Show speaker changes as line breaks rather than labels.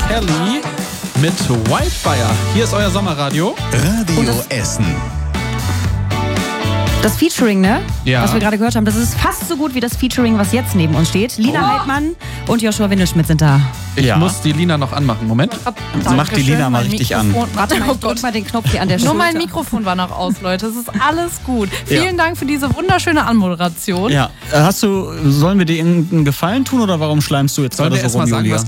Kelly mit Wildfire. Hier ist euer Sommerradio.
Radio Essen.
Das Featuring, ne?
Ja.
Was wir gerade gehört haben, das ist fast so gut wie das Featuring, was jetzt neben uns steht. Lina Heidmann und Joshua Windelschmidt sind da.
Ich muss die Lina noch anmachen. Moment.
Mach die Lina mal richtig an.
Warte mal, ich drück mal den Knopf hier an der Schulter.
Nur mein Mikrofon war noch aus, Leute. Es ist alles gut. Vielen Dank für diese wunderschöne Anmoderation.
Ja. Sollen wir dir irgendeinen Gefallen tun oder warum schleimst du jetzt
Sollen
gerade
wir
so
erst mal
rum,
sagen,
Julia?
was